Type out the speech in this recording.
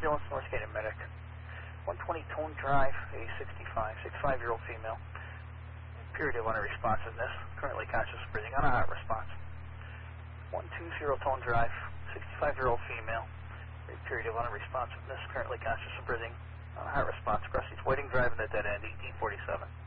ambulance, Northgate and Medic. 120 Tone Drive, a 65-year-old female. Period of unresponsiveness, currently conscious of breathing on a heart response. 120 Tone Drive, 65-year-old female. Period of unresponsiveness, currently conscious of breathing on a heart response. Cross East Waiting Drive in the dead end, 1847.